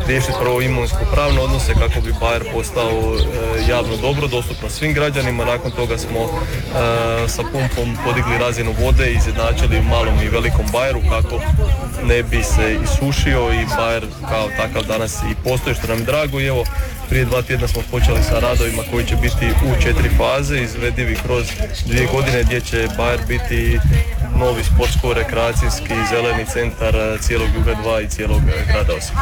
riješiti prvo imovinsko-pravne odnose kako bi Bayer postao javno dobro, dostupno svim građanima. Nakon toga smo sa pumpom podigli razinu vode i izjednačili malom i velikom Bayeru kako ne bi se isušio i Bayer kao takav danas i postoji, što nam je drago. I evo, prije 2 tjedna smo počeli sa radovima koji će biti u 4 faze, izvedivi kroz 2 godine, gdje će Bayer biti novi sportsko-rekreacijski zeleni centar cijelog Juga 2 i cijelog grada Osijeka.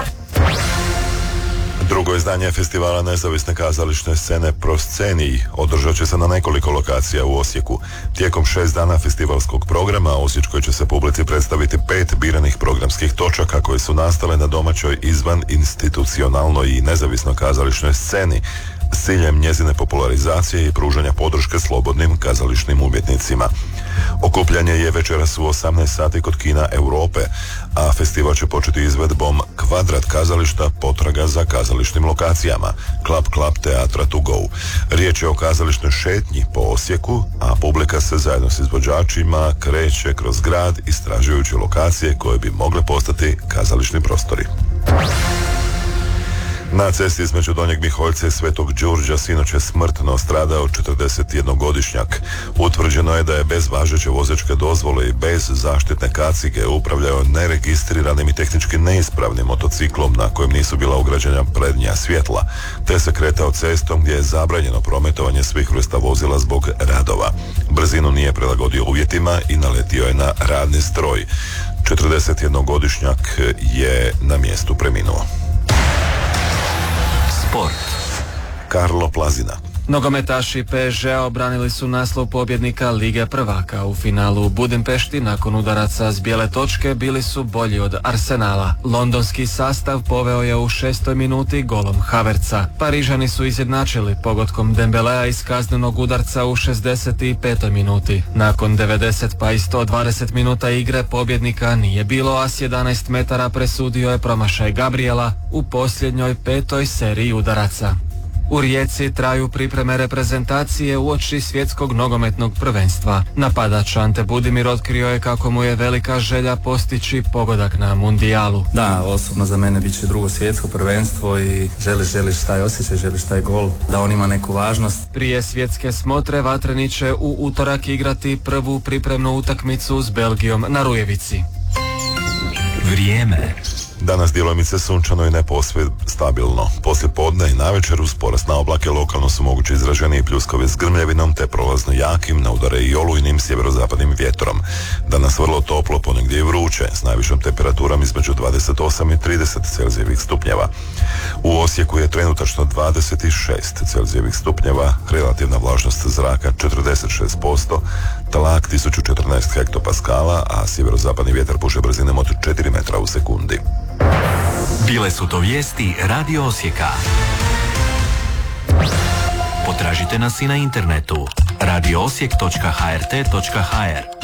Drugo izdanje festivala nezavisne kazališne scene Prosceniji održat će se na nekoliko lokacija u Osijeku. Tijekom 6 dana festivalskog programa Osječkoj će se publici predstaviti 5 biranih programskih točaka koje su nastale na domaćoj izvan institucionalnoj i nezavisnoj kazališnoj sceni s ciljem njezine popularizacije i pružanja podrške slobodnim kazališnim umjetnicima. Okupljanje je večeras u 18 sati kod Kina Europe, a festival će početi izvedbom Kvadrat kazališta potraga za kazališnim lokacijama, Klap teatra to go. Riječ je o kazališnoj šetnji po Osijeku, a publika se zajedno s izvođačima kreće kroz grad istražujući lokacije koje bi mogle postati kazališni prostori. Na cesti između Donjeg Miholjca i Svetog Đurđa sinoć je smrtno stradao 41-godišnjak. Utvrđeno je da je bez važeće vozačke dozvole i bez zaštitne kacige upravljao neregistriranim i tehnički neispravnim motociklom na kojem nisu bila ugrađena prednja svjetla, te se kretao cestom gdje je zabranjeno prometovanje svih vrsta vozila zbog radova. Brzinu nije prilagodio uvjetima i naletio je na radni stroj. 41-godišnjak je na mjestu preminuo. Sport. Karlo Plazina. Nogometaši PSG-a obranili su naslov pobjednika Lige prvaka. U finalu u Budimpešti nakon udaraca s bijele točke bili su bolji od Arsenala. Londonski sastav poveo je u 6. minuti golom Havertza. Parižani su izjednačili pogodkom Dembelea iz kaznenog udarca u 65. minuti. Nakon 90 pa i 120 minuta igre pobjednika nije bilo, a s 11 metara presudio je promašaj Gabriela u posljednjoj 5. seriji udaraca. U Rijeci traju pripreme reprezentacije uoči svjetskog nogometnog prvenstva. Napadač Ante Budimir otkrio je kako mu je velika želja postići pogodak na mundijalu. Da, osobno za mene bit će drugo svjetsko prvenstvo i želiš taj osjećaj, želiš taj gol, da on ima neku važnost. Prije svjetske smotre vatreni će u utorak igrati prvu pripremnu utakmicu s Belgijom na Rujevici. Vrijeme. Danas djelomice sunčano i ne posve stabilno. Poslije podne i navečer uz porast na oblake lokalno su mogući izraženiji pljuskovi s grmljavinom te prolazno jakim, na udare i olujnim sjeverozapadnim vjetrom. Danas vrlo toplo, ponegdje i vruće, s najvišom temperaturom između 28 i 30 Celzijevih stupnjeva. U Osijeku je trenutačno 26 Celzijevih stupnjeva, relativna vlažnost zraka 46%, tlak 1014 hektopaskala, a sjeverozapadni vjetar puše brzinom od 4 metra u sekundi. Bile su to vijesti Radio Osijeka. Potražite nas i na internetu radioosijek.hrt.hr.